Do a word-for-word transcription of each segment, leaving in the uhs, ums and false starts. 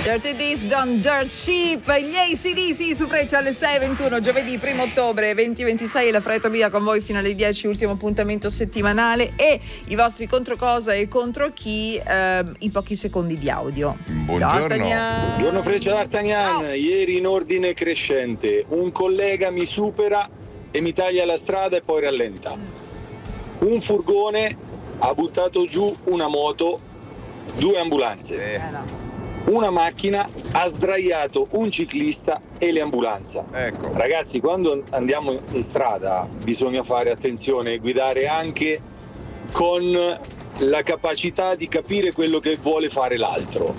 Dirty This Done Dirt Cheap, gli A C D C su Freccia alle sei e ventuno, giovedì primo ottobre duemilaventisei, la Fretta Via con voi fino alle dieci, ultimo appuntamento settimanale, e i vostri contro cosa e contro chi eh, in pochi secondi di audio. Buongiorno. D'Artagnan. Buongiorno Freccia d'Artagnan, Ciao. Ieri in ordine crescente, un collega mi supera e mi taglia la strada e poi rallenta. Un furgone ha buttato giù una moto, due ambulanze. Eh, Eh, no. Una macchina ha sdraiato un ciclista e le ambulanze. ecco. Ragazzi, quando andiamo in strada bisogna fare attenzione e guidare anche con la capacità di capire quello che vuole fare l'altro.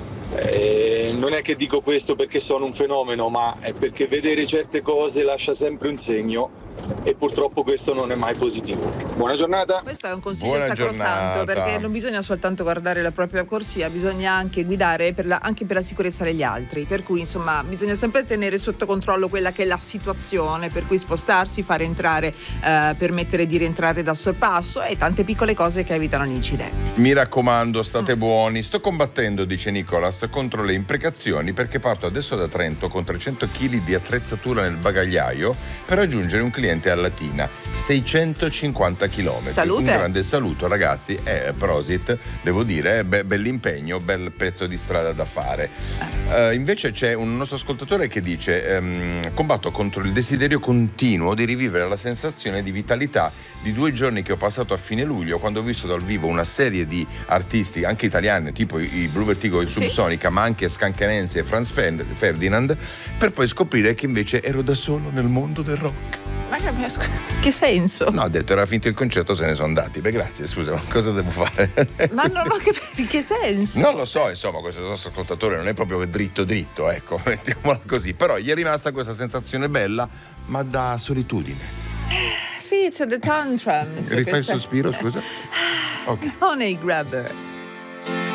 Eh, non è che dico questo perché sono un fenomeno, ma è perché vedere certe cose lascia sempre un segno e purtroppo questo non è mai positivo. Buona giornata. Questo è un consiglio Buona sacrosanto, giornata. perché non bisogna soltanto guardare la propria corsia, bisogna anche guidare per la, anche per la sicurezza degli altri, per cui insomma bisogna sempre tenere sotto controllo quella che è la situazione, per cui spostarsi, fare entrare, eh, permettere di rientrare dal sorpasso e tante piccole cose che evitano gli incidenti. Mi raccomando, state buoni. Sto combattendo, dice Nicolas, contro le imprecazioni perché parto adesso da Trento con trecento chili di attrezzatura nel bagagliaio per raggiungere un cliente a Latina, seicentocinquanta chilometri. Salute. Un grande saluto ragazzi e prosit, devo dire, be- bell'impegno, bel pezzo di strada da fare. Uh, invece c'è un nostro ascoltatore che dice um, combatto contro il desiderio continuo di rivivere la sensazione di vitalità di due giorni che ho passato a fine luglio quando ho visto dal vivo una serie di artisti anche italiani tipo i Blue Vertigo e Sì. Subsonica, ma anche Scancanensi e Franz Ferdinand, per poi scoprire che invece ero da solo nel mondo del rock. Ma che, che senso? No, ho detto era finito il concerto, se ne sono andati. Beh, grazie, scusa, ma cosa devo fare? Ma non ho capito, che senso? Non lo so, insomma, questo nostro ascoltatore non è proprio dritto dritto, ecco, mettiamola così. Però gli è rimasta questa sensazione bella, ma da solitudine. Fits the tantrums. Rifai il sospiro, scusa? Ok. Honey Grabber.